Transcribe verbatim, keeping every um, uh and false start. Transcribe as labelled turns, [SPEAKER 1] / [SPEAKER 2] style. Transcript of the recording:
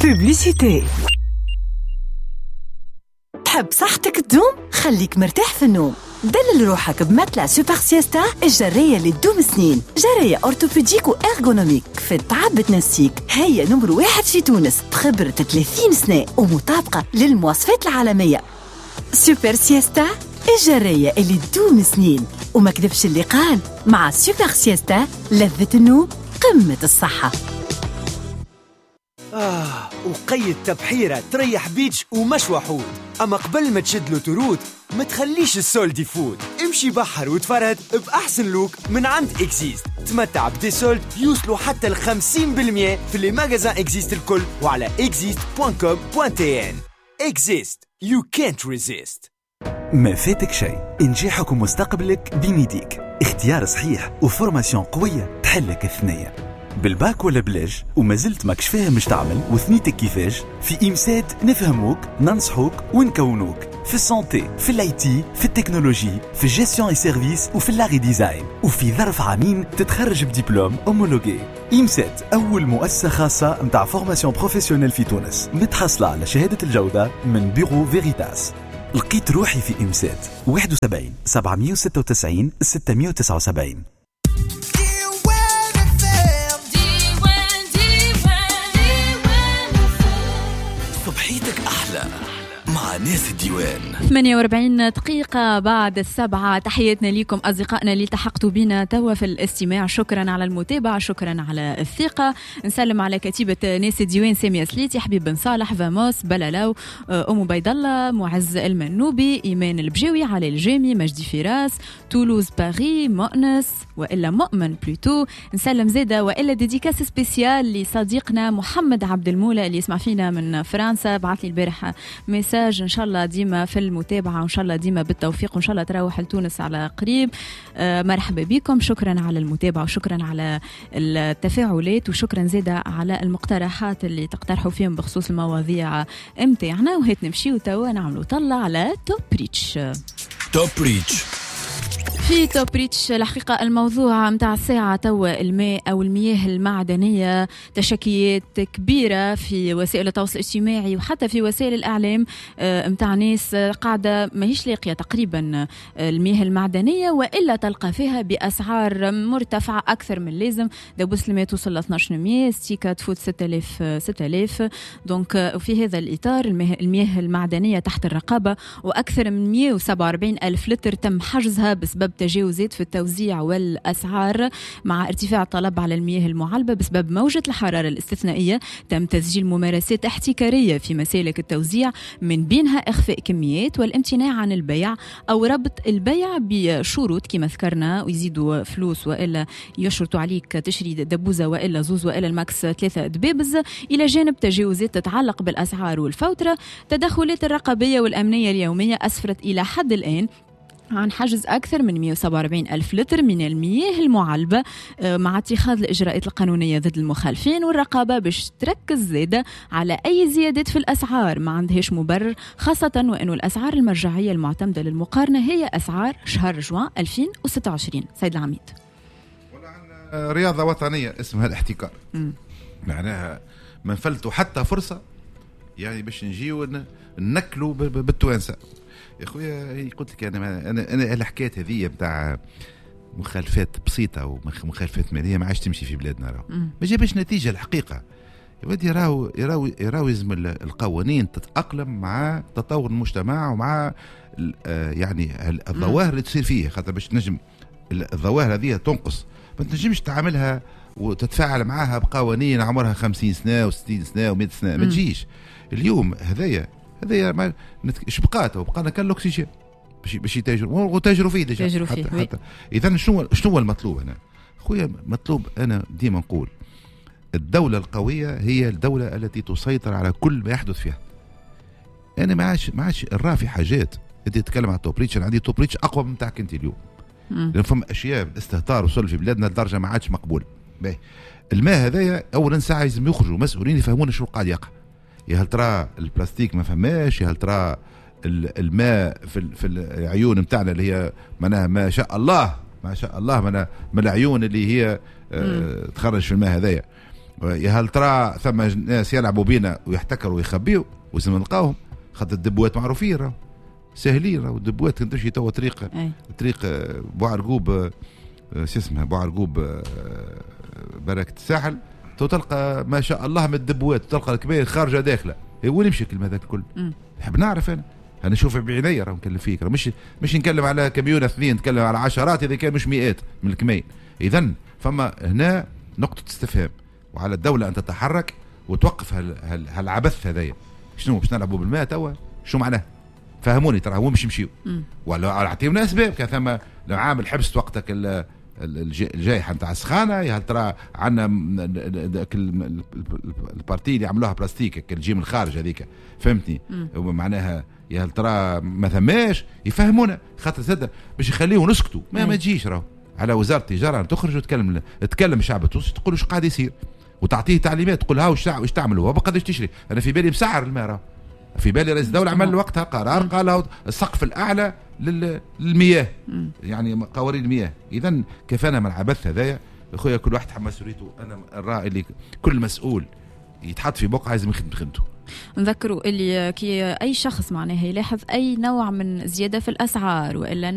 [SPEAKER 1] بوبليسيتي. تحب صحتك تدوم؟ خليك مرتاح في النوم. دلل روحك بمتلة سوبر سيستا الجرية اللي تدوم سنين. جرية أورتوبيديك وإرغونوميك في التعب بتنسيك. هي نمر واحد في تونس بخبرة ثلاثين سنة ومطابقة للمواصفات العالمية. سوبر سيستا الجرية اللي تدوم سنين. وما كذبش اللي قال، مع سوبر سيستا لذة النوم قمة الصحة.
[SPEAKER 2] آه وقيد تبحيرة تريح بيتش ومشوى حوت. أما قبل ما تشد له تروت ما تخليش السولد يفوت. امشي بحر وتفرد بأحسن لوك من عند إكزيست. تمتع بدي سولد يوصلوا حتى الخمسين بالمية في اللي ماغازان إكزيست الكل وعلى إكزيست دوت كوم دوت إن. إكزيست you can't resist.
[SPEAKER 3] ما فاتك شيء، إنجاحك ومستقبلك بين يديك. اختيار صحيح وفورماسيون قوية تحلك الثنية. بالباك ولا بلاج وما زلت ماكش فاهم مش تعمل وثنيتك كيفاش؟ في إمسات نفهموك ننصحوك ونكونوك في السانتي، في الاي تي، في التكنولوجي، في الجيستيون اي سيرفيس وفي اللاغي ديزاين. وفي ظرف عامين تتخرج بدبلوم اومولوجي. إمسات أول مؤسسة خاصة متاع فورماسيون بروفيسيونيل في تونس، متحصلة على شهادة الجودة من بيرو فيريتاس. لقيت روحي في إمسات واحد وسبعين سبعمية وستة وتسعين ستمية وتسعة وسبعين.
[SPEAKER 4] صبحيتك أحلى مع ناس الديوان.
[SPEAKER 5] ثمانية وأربعين دقيقة بعد السبعة. تحياتنا لكم أصدقائنا اللي التحقتوا بنا توا في الاستماع. شكرا على المتابعة، شكرا على الثقة. نسلم على كتيبة ناس الديوان: سامية سليتي، حبيب بن صالح، فاموس، بلالو، أم بيض الله، معز المنوبي، إيمان البجاوي، علي الجامي، مجدي فراس، تولوز، باري، مؤنس وإلا مؤمن بلوتو. نسلم زيادة وإلا ديديكاس سبيسيال لصديقنا محمد عبد المولى اللي يسمع فينا من فرنسا. بعث لي البارح مساج، إن شاء الله ديما في المتابعة وإن شاء الله ديما بالتوفيق وإن شاء الله تروح لتونس على قريب. آه مرحبا بكم، شكرا على المتابعة وشكرا على التفاعلات وشكرا زيادة على المقترحات اللي تقترحوا فيهم بخصوص المواضيع امتاعنا. وهيت نمشي وتوا نعملوا طلع على توب ريتش.
[SPEAKER 4] توب ريتش
[SPEAKER 5] في توب ريتش الحقيقة الموضوع متاع الساعة توا الماء أو المياه المعدنية. تشكيات كبيرة في وسائل التواصل الاجتماعي وحتى في وسائل الإعلام متاع ناس قاعدة ما هيش لاقية تقريبا المياه المعدنية، وإلا تلقى فيها بأسعار مرتفعة أكثر من اللازم. دبوس الماء توصل ل اثناش مية، ستيكا تفوت ستة آلاف ستة آلاف. دونك وفي هذا الإطار المياه المعدنية تحت الرقابة، وأكثر من مية وسبعة وأربعين ألف لتر تم حجزها بسبب تجاوزات في التوزيع والأسعار مع ارتفاع الطلب على المياه المعلبة بسبب موجة الحرارة الاستثنائية. تم تسجيل ممارسات احتكارية في مسالك التوزيع، من بينها إخفاء كميات والامتناع عن البيع أو ربط البيع بشروط كما ذكرنا، ويزيدوا فلوس وإلا يشرطوا عليك تشري دبوزة وإلا زوز وإلا الماكس ثلاثة دبابز، إلى جانب تجاوزات تتعلق بالأسعار والفوترة. تدخلات الرقابية والأمنية اليومية أسفرت إلى حد الآن عن حجز أكثر من مية وسبعة وأربعين ألف لتر من المياه المعلبة، مع اتخاذ الإجراءات القانونية ضد المخالفين. والرقابة باش تركز زيادة على أي زيادات في الأسعار ما عندهاش مبرر، خاصة وأنه الأسعار المرجعية المعتمدة للمقارنة هي أسعار شهر جوان ألفين وستة وعشرين. سيد العميد،
[SPEAKER 6] رياضة وطنية اسمها الاحتكار. م. معناها ما نفلتوا حتى فرصة يعني باش نجيو ننكلوا بالتوانسة. يا خويا قلت لك انا انا انا الحكايه هذه بتاع مخالفات بسيطه ومخالفات ماليه ما عادش تمشي في بلادنا، راهو ما جابش نتيجه الحقيقه. يا ودي راهو راهو راهو لازم القوانين تتاقلم مع تطور المجتمع ومع يعني الظواهر اللي تصير فيه، خاطر باش تنجم الظواهر هذه تنقص ما تنجمش تعاملها وتتفاعل معها بقوانين عمرها خمسين سنه وستين سنه ومئة سنه، ما تجيش. اليوم هذايا هذا ما ايش بقات وبقانا كان الاكسجين باش باش يتاجروا وتاجروا فيه ديجا حتى, حتى اذا شنو شنو المطلوب هنا خويا؟ مطلوب انا ديما نقول الدوله القويه هي الدوله التي تسيطر على كل ما يحدث فيها. انا ما عادش ما عادش الرافي حاجات. انت تتكلم عن توبريتش، انا عندي توبريتش اقوى من تاعك انت اليوم، لان فما اشياء استهتار وصل في بلادنا لدرجه ما عادش مقبول. باهي الماء هذايا اولا ساعه لازم يخرجوا مسؤولين يفهمونا شو قاعد يقع. يا هل ترى البلاستيك ما فهماش، يا هل ترى الماء في في العيون نتاعنا اللي هي معناها ما شاء الله ما شاء الله من من العيون اللي هي اه تخرج في الماء هذايا. يا هل ترى ثم ناس يلعبوا بينا ويحتكروا ويخبيوا ولازم نلقاوهم، خاطر الدبوات معروفين راهو ساهلين راهو الدبوات كنت تمشي توا طريق طريق بوعرقوب شو اسمها بوعرقوب بركة الساحل تو تلقى ما شاء الله من الدبوات، تلقى الكبير خارجه داخله. وين يمشي كل هذا الكل؟ نحب نعرف انا انا نشوف بعيني راه نكلم فيك، مش مش نتكلم على كميون اثنين، نتكلم على عشرات اذا كان مش مئات من الكمين. اذا فما هنا نقطه استفهام، وعلى الدوله ان تتحرك وتوقف هالعبث هذايا. شنو باش نلعبوا بالماء توا؟ شو معناه؟ فهموني ترى هو مش يمشيو ولا اعطيونا اسباب. كان ثم لو عامل حبس وقتك الجائحه نتاع السخانه، يا هل ترى عندنا البارتي اللي عملوها بلاستيك اللي تجي من الخارج هذيك، فهمتني؟ معناها يا هل ترى ما ثماش يفهمونا، خاطر زاد باش يخليو نسكتوا ما ما تجيش راهو على وزاره التجاره تخرج وتكلم تكلم الشعب التونسي تقول واش قاعد يصير، وتعطيه تعليمات تقول ها واش واش تعملوا وبقداش تشري. انا في بالي مسعر الماء راهو، في بالي رئيس الدوله عمل وقتها قرار قال السقف الاعلى للمياه، يعني قوارير المياه. اذا كفانا من العبث هذايا اخويا، كل واحد حمس ريته. انا الراي اللي كل مسؤول يتحط في بقعه لازم يخدم خدمته.
[SPEAKER 5] نذكروا اللي كي اي شخص معناها يلاحظ اي نوع من زياده في الاسعار والا